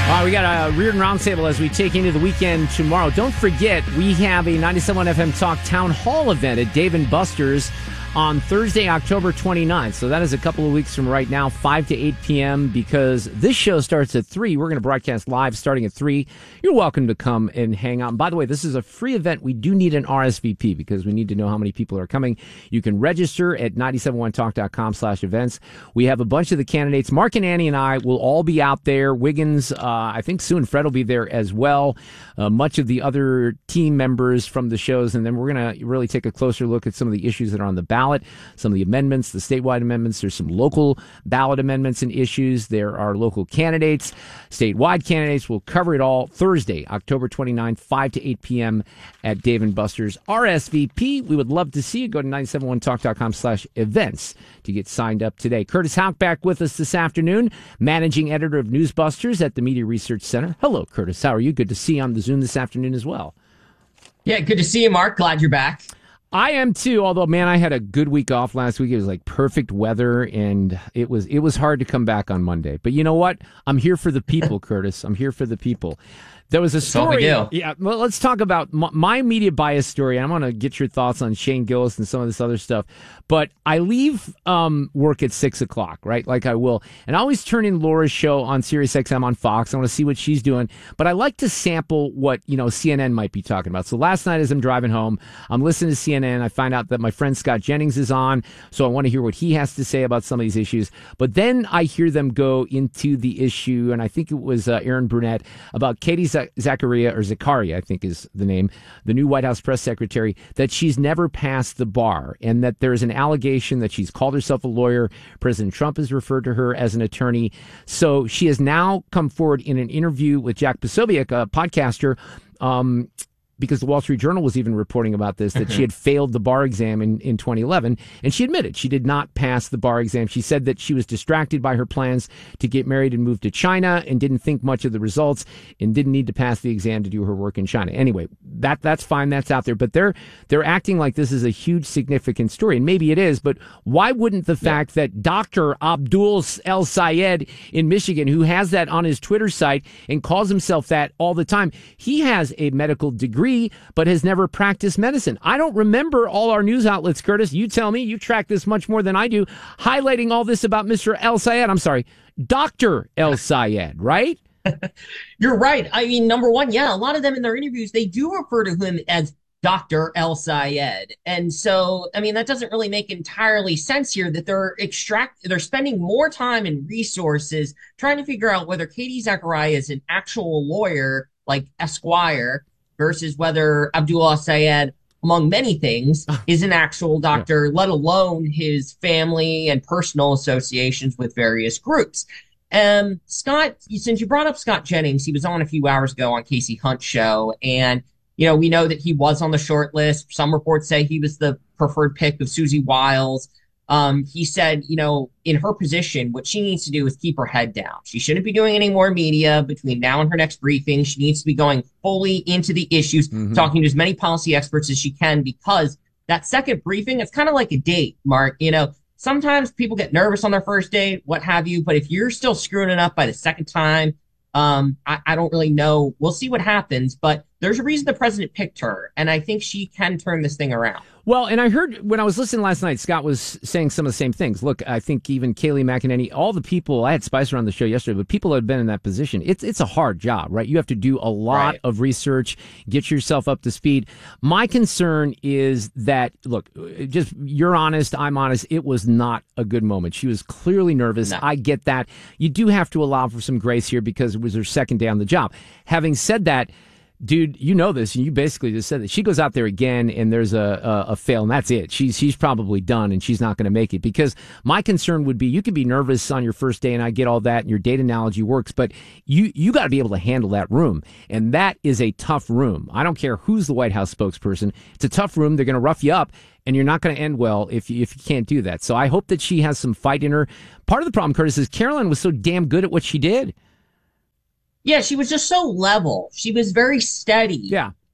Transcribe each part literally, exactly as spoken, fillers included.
Uh, we got a Reardon Roundtable as we take into the weekend tomorrow. Don't forget, we have a ninety-seven point one F M Talk Town Hall event at Dave and Buster's on Thursday, October twenty-ninth. So that is a couple of weeks from right now, five to eight p.m., because this show starts at three. We're going to broadcast live starting at three. You're welcome to come and hang out. And by the way, this is a free event. We do need an R S V P because we need to know how many people are coming. You can register at nine seven one talk dot com slash events. We have a bunch of the candidates. Mark and Annie and I will all be out there. Wiggins, uh, I think Sue and Fred will be there as well. Uh, much of the other team members from the shows. And then we're going to really take a closer look at some of the issues that are on the ballot. Some of the amendments, the statewide amendments. There's some local ballot amendments and issues. There are local candidates, statewide candidates. We'll cover it all Thursday, October twenty-ninth, five to eight p.m. at Dave and Buster's. R S V P, we would love to see you. Go to nine seven one talk dot com slash events to get signed up today. Curtis Houck back with us this afternoon, managing editor of Newsbusters at the Media Research Center. Hello, Curtis. How are you? Good to see you on the Zoom this afternoon as well. Yeah, good to see you, Mark. Glad you're back. I am too, although, man, I had a good week off last week. It was like perfect weather, and it was it was hard to come back on Monday. But you know what? I'm here for the people, Curtis. I'm here for the people. There was a story. Yeah, well, let's talk about my, my media bias story. I'm going to get your thoughts on Shane Gillis and some of this other stuff. But I leave um, work at six o'clock, right? Like I will. And I always turn in Laura's show on Sirius X M on Fox. I want to see what she's doing. But I like to sample what, you know, C N N might be talking about. So last night as I'm driving home, I'm listening to C N N. I find out that my friend Scott Jennings is on. So I want to hear what he has to say about some of these issues. But then I hear them go into the issue, and I think it was uh, Aaron Brunette, about Katie Z- Zachariah, or Zakaria, I think is the name, the new White House press secretary, that she's never passed the bar, and that there's an allegation that she's called herself a lawyer. President Trump has referred to her as an attorney. So she has now come forward in an interview with Jack Posobiec, a podcaster, um, because the Wall Street Journal was even reporting about this, that she had failed the bar exam in, in twenty eleven. And she admitted she did not pass the bar exam. She said that she was distracted by her plans to get married and move to China and didn't think much of the results and didn't need to pass the exam to do her work in China. Anyway, that that's fine. That's out there. But they're they're acting like this is a huge, significant story. And maybe it is. But why wouldn't the yeah. fact that Doctor Abdul El Sayed in Michigan, who has that on his Twitter site and calls himself that all the time, he has a medical degree but has never practiced medicine. I don't remember all our news outlets, Curtis. You tell me. You track this much more than I do, highlighting all this about Mister El Sayed. I'm sorry, Doctor El Sayed, right? You're right. I mean, number one, yeah, a lot of them in their interviews, they do refer to him as Doctor El Sayed. And so, I mean, that doesn't really make entirely sense here that they're extract, they're spending more time and resources trying to figure out whether Katie Zachariah is an actual lawyer, like Esquire, versus whether Abdul Sayed, among many things, is an actual doctor, yeah. let alone his family and personal associations with various groups. Um, Scott, since you brought up Scott Jennings, he was on a few hours ago on Casey Hunt's show, and you know we know that he was on the short list. Some reports say he was the preferred pick of Susie Wiles. Um, he said, you know, in her position, what she needs to do is keep her head down. She shouldn't be doing any more media between now and her next briefing. She needs to be going fully into the issues, mm-hmm. talking to as many policy experts as she can, because that second briefing, it's kind of like a date, Mark. You know, sometimes people get nervous on their first date, what have you, but if you're still screwing it up by the second time, um, I, I don't really know. We'll see what happens, but there's a reason the president picked her, and I think she can turn this thing around. Well, and I heard when I was listening last night, Scott was saying some of the same things. Look, I think even Kayleigh McEnany, all the people, I had Spicer on the show yesterday, but people that have been in that position, it's it's a hard job, right? You have to do a lot right. of research, get yourself up to speed. My concern is that, look, just you're honest, I'm honest, it was not a good moment. She was clearly nervous. No. I get that. You do have to allow for some grace here because it was her second day on the job. Having said that, dude, you know this, and you basically just said that she goes out there again, and there's a, a, a fail, and that's it. She's she's probably done, and she's not going to make it. Because my concern would be, you can be nervous on your first day, and I get all that, and your date analogy works, but you you got to be able to handle that room, and that is a tough room. I don't care who's the White House spokesperson. It's a tough room. They're going to rough you up, and you're not going to end well if you, if you can't do that. So I hope that she has some fight in her. Part of the problem, Curtis, is Caroline was so damn good at what she did. Yeah, she was just so level. She was very steady. Yeah.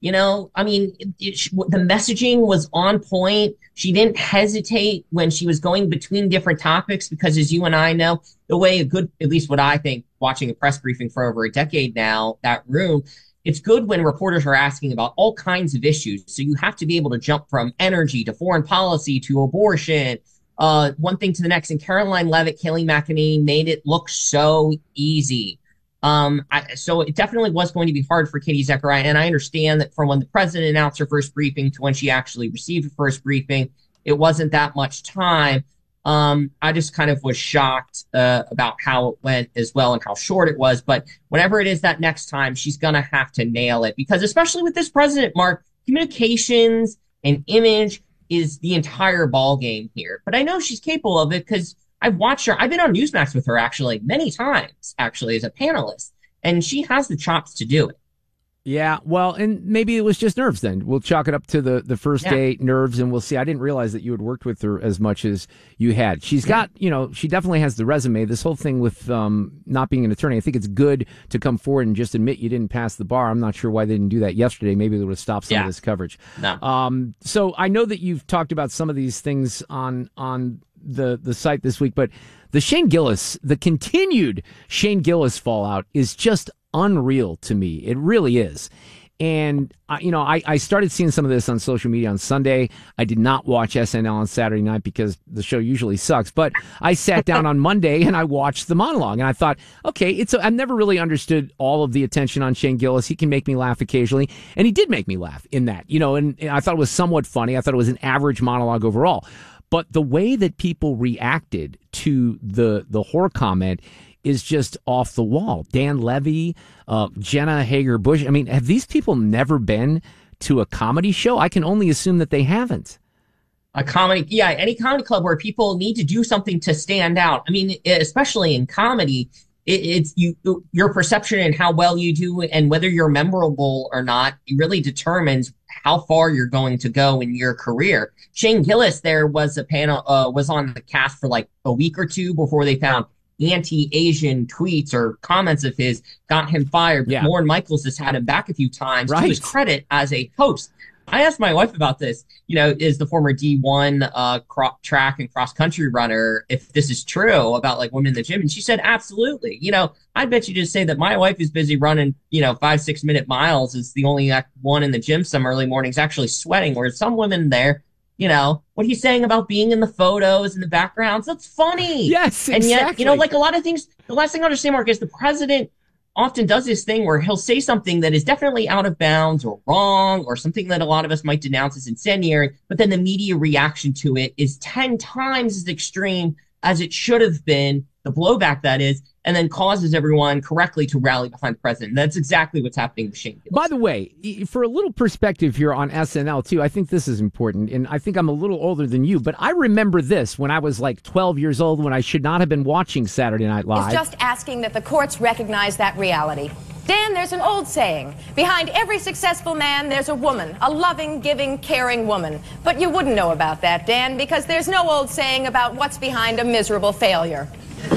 You know, I mean, it, it, the messaging was on point. She didn't hesitate when she was going between different topics because, as you and I know, the way a good, at least what I think, watching a press briefing for over a decade now, that room, it's good when reporters are asking about all kinds of issues. So you have to be able to jump from energy to foreign policy to abortion, uh, one thing to the next. And Caroline Leavitt, Kayleigh McEnany made it look so easy. Um, I, so it definitely was going to be hard for Katie Zechariah. And I understand that from when the president announced her first briefing to when she actually received her first briefing, it wasn't that much time. Um, I just kind of was shocked uh, about how it went as well and how short it was. But whenever it is that next time, she's going to have to nail it because especially with this president, Mark, communications and image is the entire ball game here. But I know she's capable of it because I've watched her. I've been on Newsmax with her actually many times, actually, as a panelist, and she has the chops to do it. Yeah, well, and maybe it was just nerves then. We'll chalk it up to the, the first yeah. day nerves, and we'll see. I didn't realize that you had worked with her as much as you had. She's yeah. got, you know, she definitely has the resume. This whole thing with um, not being an attorney, I think it's good to come forward and just admit you didn't pass the bar. I'm not sure why they didn't do that yesterday. Maybe they would have stopped some yeah. of this coverage. No. Um, so I know that you've talked about some of these things on on the, the site this week, but the Shane Gillis, the continued Shane Gillis fallout is just unreal to me. It really is. And, uh, you know, I, I started seeing some of this on social media on Sunday. I did not watch S N L on Saturday night because the show usually sucks. But I sat down on Monday and I watched the monologue. And I thought, okay, it's a, I've never really understood all of the attention on Shane Gillis. He can make me laugh occasionally. And he did make me laugh in that, you know, and, and I thought it was somewhat funny. I thought it was an average monologue overall. But the way that people reacted to the the horror comment is just off the wall. Dan Levy, uh, Jenna Hager-Bush. I mean, have these people never been to a comedy show? I can only assume that they haven't. A comedy, yeah, any comedy club where people need to do something to stand out. I mean, especially in comedy, it, it's you, your perception and how well you do and whether you're memorable or not, it really determines how far you're going to go in your career. Shane Gillis there was a panel, uh, was on the cast for like a week or two before they found anti-Asian tweets or comments of his got him fired. But yeah. Lorne Michaels has had him back a few times right. to his credit as a host. I asked my wife about this, you know, is the former D one uh, cro- track and cross country runner, if this is true about like women in the gym. And she said, absolutely. You know, I bet you just say that my wife is busy running, you know, five, six minute miles is the only one in the gym some early mornings actually sweating, whereas some women there, you know, what he's saying about being in the photos and the backgrounds, that's funny. Yes, exactly. And yet, you know, like a lot of things, the last thing I understand, Mark, is the president often does this thing where he'll say something that is definitely out of bounds or wrong or something that a lot of us might denounce as incendiary, but then the media reaction to it is ten times as extreme as it should have been, the blowback that is, and then causes everyone correctly to rally behind the president. That's exactly what's happening with Shane Gillis. By the way, for a little perspective here on S N L, too, I think this is important, and I think I'm a little older than you, but I remember this when I was like twelve years old when I should not have been watching Saturday Night Live. It's just asking that the courts recognize that reality. Dan, there's an old saying, behind every successful man, there's a woman, a loving, giving, caring woman. But you wouldn't know about that, Dan, because there's no old saying about what's behind a miserable failure.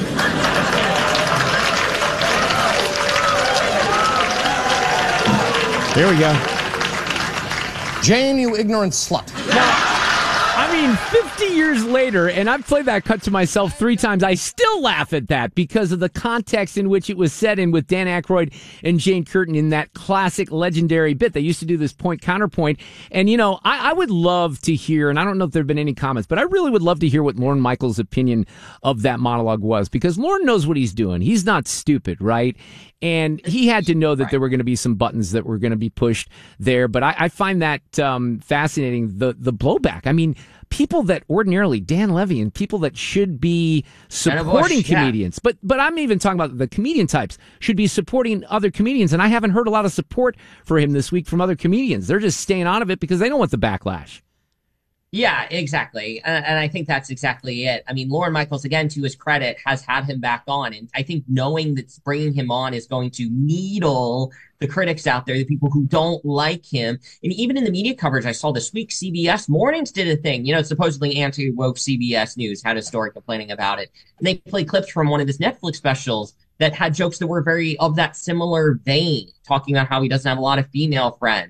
Here we go. Jane, you ignorant slut. Now, I mean, fifty years later, and I've played that cut to myself three times, I still laugh at that because of the context in which it was said in with Dan Aykroyd and Jane Curtin in that classic legendary bit. They used to do this point counterpoint. And, you know, I, I would love to hear, and I don't know if there have been any comments, but I really would love to hear what Lorne Michaels' opinion of that monologue was, because Lorne knows what he's doing. He's not stupid, right? And he had to know that there were going to be some buttons that were going to be pushed there. But I, I find that um, fascinating, the the blowback. I mean, people that ordinarily, Dan Levy, and people that should be supporting Bush, comedians. Yeah. But but I'm even talking about the comedian types should be supporting other comedians. And I haven't heard a lot of support for him this week from other comedians. They're just staying out of it because they don't want the backlash. Yeah, exactly. Uh, and I think that's exactly it. I mean, Lorne Michaels, again, to his credit, has had him back on. And I think knowing that bringing him on is going to needle the critics out there, the people who don't like him. And even in the media coverage I saw this week, C B S Mornings did a thing, you know, supposedly anti-woke C B S News had a story complaining about it. And they played clips from one of his Netflix specials that had jokes that were very of that similar vein, talking about how he doesn't have a lot of female friends.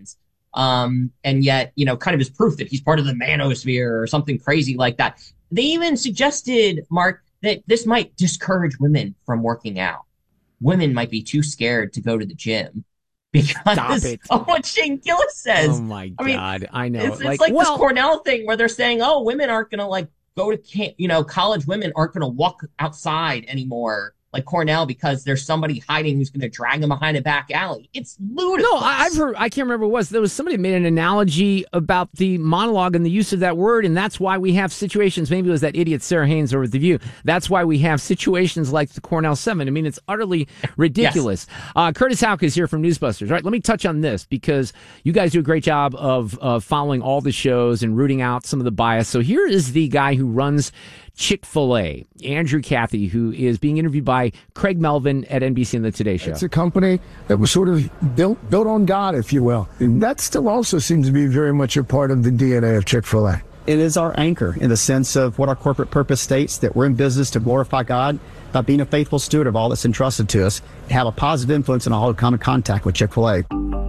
Um, and yet, you know, kind of is proof that he's part of the manosphere or something crazy like that. They even suggested, Mark, that this might discourage women from working out. Women might be too scared to go to the gym because of what Shane Gillis says. Oh my I mean, God, I know. It's, it's like, like well, this Cornell thing where they're saying, "Oh, women aren't going to like go to camp. You know, college women aren't going to walk outside anymore." Like Cornell, because there's somebody hiding who's going to drag them behind a back alley. It's ludicrous. No, I, I've heard, I can't remember what it was. There was somebody made an analogy about the monologue and the use of that word, and that's why we have situations. Maybe it was that idiot Sarah Haynes over at The View. That's why we have situations like the Cornell Seven. I mean, it's utterly ridiculous. Yes. Uh, Curtis Houck is here from Newsbusters. All right, let me touch on this because you guys do a great job of uh, following all the shows and rooting out some of the bias. So here is the guy who runs Chick-fil-A, Andrew Cathy, who is being interviewed by Craig Melvin at N B C and the Today Show. It's a company that was sort of built built on God, if you will. And that still also seems to be very much a part of the D N A of Chick-fil-A. It is our anchor in the sense of what our corporate purpose states, that we're in business to glorify God by being a faithful steward of all that's entrusted to us, have a positive influence on all who come in contact with Chick-fil-A.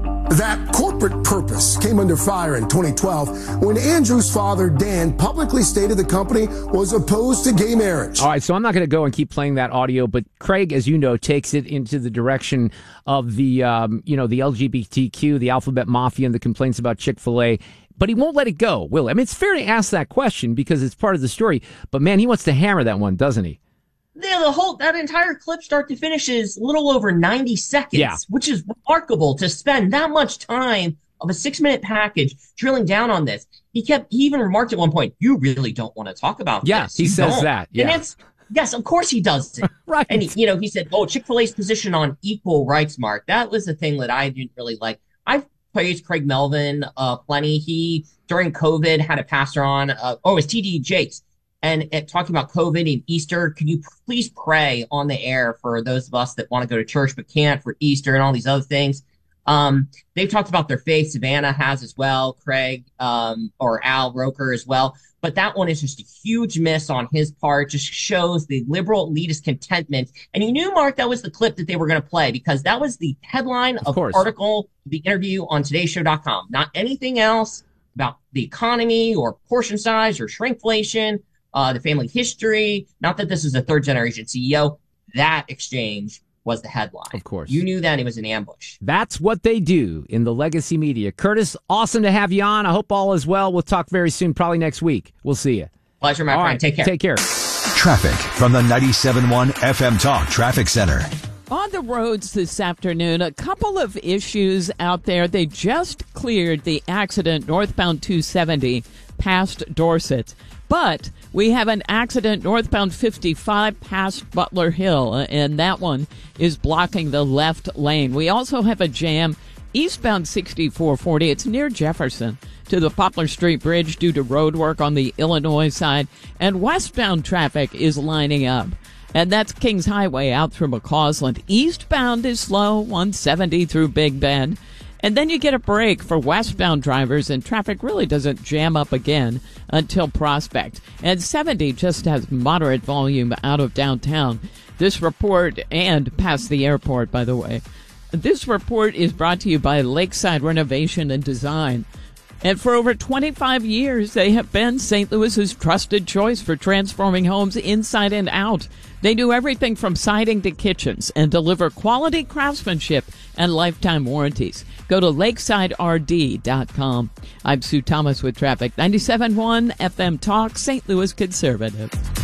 That corporate purpose came under fire in twenty twelve when Andrew's father, Dan, publicly stated the company was opposed to gay marriage. All right, so I'm not going to go and keep playing that audio, but Craig, as you know, takes it into the direction of the, um, you know, the L G B T Q, the alphabet mafia, and the complaints about Chick-fil-A. But he won't let it go, will he? I mean, it's fair to ask that question because it's part of the story. But, man, he wants to hammer that one, doesn't he? Yeah, the whole that entire clip, start to finish, is a little over ninety seconds, yeah. which is remarkable to spend that much time of a six-minute package drilling down on this. He kept, he even remarked at one point, "You really don't want to talk about yeah, this." Yeah, he you says don't. that. Yeah. And it's, yes, of course he does it. Right. And, he, you know, he said, "Oh, Chick-fil-A's position on equal rights, Mark." That was the thing that I didn't really like. I've praised Craig Melvin uh, plenty. He, during COVID, had a pastor on, uh, oh, it was T D Jakes. And at talking about COVID and Easter, can you please pray on the air for those of us that want to go to church but can't for Easter and all these other things? Um, they've talked about their faith. Savannah has as well, Craig, um, or Al Roker as well. But that one is just a huge miss on his part, just shows the liberal elitist contentment. And you knew, Mark, that was the clip that they were going to play because that was the headline of, of the article, the interview on today show dot com. Not anything else about the economy or portion size or shrinkflation. Uh, the family history, not that this is a third generation C E O. That exchange was the headline. Of course. You knew that it was an ambush. That's what they do in the legacy media. Curtis, awesome to have you on. I hope all is well. We'll talk very soon, probably next week. We'll see you. Pleasure, my all friend. Right. Take care. Take care. Traffic from the ninety-seven point one F M Talk Traffic Center. On the roads this afternoon, a couple of issues out there. They just cleared the accident northbound two seventy past Dorset. But we have an accident northbound fifty-five past Butler Hill, and that one is blocking the left lane. We also have a jam eastbound sixty-four forty. It's near Jefferson to the Poplar Street Bridge due to road work on the Illinois side, and westbound traffic is lining up. And that's Kings Highway out through McCausland. Eastbound is slow, one seventy through Big Bend. And then you get a break for westbound drivers, and traffic really doesn't jam up again until Prospect. And seventy just has moderate volume out of downtown. This report, and past the airport, by the way. This report is brought to you by Lakeside Renovation and Design. And for over twenty-five years, they have been Saint Louis's trusted choice for transforming homes inside and out. They do everything from siding to kitchens and deliver quality craftsmanship and lifetime warranties. Go to lakeside r d dot com. I'm Sue Thomas with traffic. ninety-seven point one F M Talk, Saint Louis Conservative.